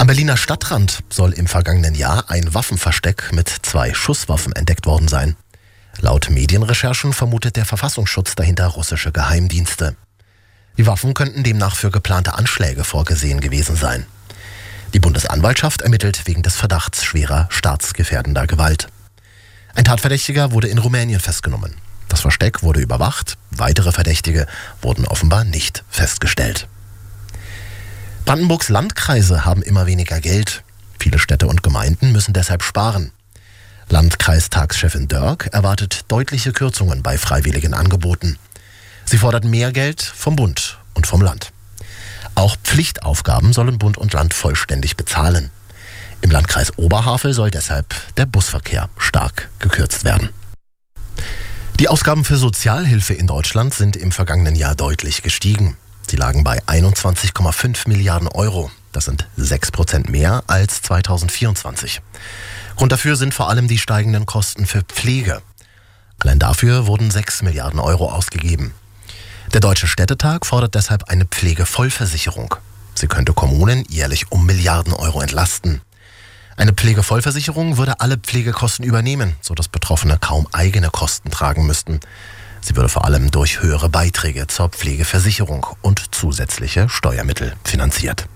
Am Berliner Stadtrand soll im vergangenen Jahr ein Waffenversteck mit 2 Schusswaffen entdeckt worden sein. Laut Medienrecherchen vermutet der Verfassungsschutz dahinter russische Geheimdienste. Die Waffen könnten demnach für geplante Anschläge vorgesehen gewesen sein. Die Bundesanwaltschaft ermittelt wegen des Verdachts schwerer staatsgefährdender Gewalt. Ein Tatverdächtiger wurde in Rumänien festgenommen. Das Versteck wurde überwacht, weitere Verdächtige wurden offenbar nicht festgestellt. Brandenburgs Landkreise haben immer weniger Geld. Viele Städte und Gemeinden müssen deshalb sparen. Landkreistagschefin Dörk erwartet deutliche Kürzungen bei freiwilligen Angeboten. Sie fordert mehr Geld vom Bund und vom Land. Auch Pflichtaufgaben sollen Bund und Land vollständig bezahlen. Im Landkreis Oberhavel soll deshalb der Busverkehr stark gekürzt werden. Die Ausgaben für Sozialhilfe in Deutschland sind im vergangenen Jahr deutlich gestiegen. Sie lagen bei 21,5 Milliarden Euro. Das sind 6% mehr als 2024. Grund dafür sind vor allem die steigenden Kosten für Pflege. Allein dafür wurden 6 Milliarden Euro ausgegeben. Der Deutsche Städtetag fordert deshalb eine Pflegevollversicherung. Sie könnte Kommunen jährlich um Milliarden Euro entlasten. Eine Pflegevollversicherung würde alle Pflegekosten übernehmen, sodass Betroffene kaum eigene Kosten tragen müssten. Sie würde vor allem durch höhere Beiträge zur Pflegeversicherung und zusätzliche Steuermittel finanziert.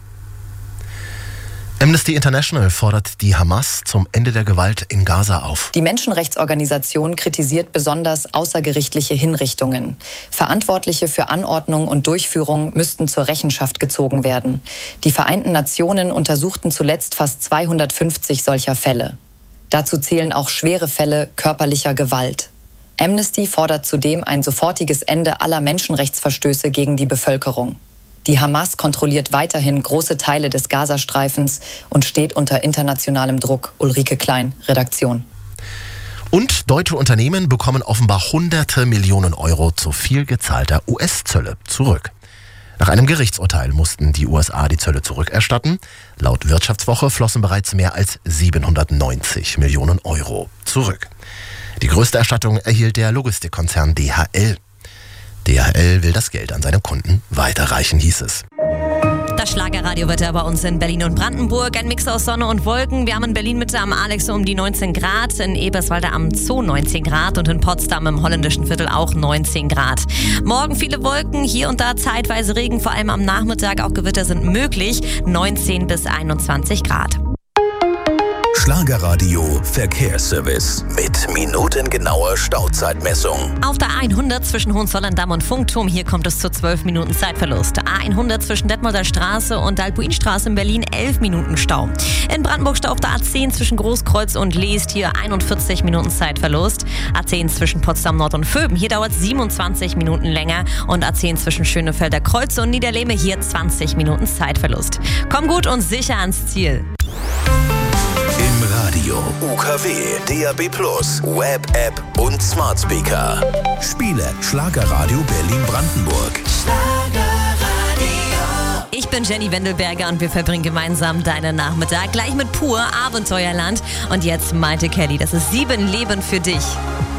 Amnesty International fordert die Hamas zum Ende der Gewalt in Gaza auf. Die Menschenrechtsorganisation kritisiert besonders außergerichtliche Hinrichtungen. Verantwortliche für Anordnung und Durchführung müssten zur Rechenschaft gezogen werden. Die Vereinten Nationen untersuchten zuletzt fast 250 solcher Fälle. Dazu zählen auch schwere Fälle körperlicher Gewalt. Amnesty fordert zudem ein sofortiges Ende aller Menschenrechtsverstöße gegen die Bevölkerung. Die Hamas kontrolliert weiterhin große Teile des Gazastreifens und steht unter internationalem Druck. Ulrike Klein, Redaktion. Und deutsche Unternehmen bekommen offenbar hunderte Millionen Euro zu viel gezahlter US-Zölle zurück. Nach einem Gerichtsurteil mussten die USA die Zölle zurückerstatten. Laut Wirtschaftswoche flossen bereits mehr als 790 Millionen Euro zurück. Die größte Erstattung erhielt der Logistikkonzern DHL. DHL will das Geld an seine Kunden weiterreichen, hieß es. Das Schlagerradiowetter bei uns in Berlin und Brandenburg. Ein Mix aus Sonne und Wolken. Wir haben in Berlin Mitte am Alex um die 19 Grad, in Eberswalde am Zoo 19 Grad und in Potsdam im holländischen Viertel auch 19 Grad. Morgen viele Wolken, hier und da zeitweise Regen, vor allem am Nachmittag. Auch Gewitter sind möglich, 19 bis 21 Grad. Schlagerradio Verkehrsservice mit minutengenauer Stauzeitmessung. Auf der A100 zwischen Hohenzollern-Damm und Funkturm, hier kommt es zu 12 Minuten Zeitverlust. A100 zwischen Detmolder Straße und Dalpuinstraße in Berlin 11 Minuten Stau. In Brandenburg Stau auf der A10 zwischen Großkreuz und Leest, hier 41 Minuten Zeitverlust. A10 zwischen Potsdam Nord und Vöben, hier dauert es 27 Minuten länger. Und A10 zwischen Schönefelder Kreuz und Niederlehme, hier 20 Minuten Zeitverlust. Komm gut und sicher ans Ziel. Im Radio, UKW, DAB+, Web-App und Smart Speaker. Spiele Schlagerradio Berlin-Brandenburg. Ich bin Jenny Wendelberger und wir verbringen gemeinsam deinen Nachmittag gleich mit pur Abenteuerland. Und jetzt Malte Kelly, das ist 7 Leben für dich.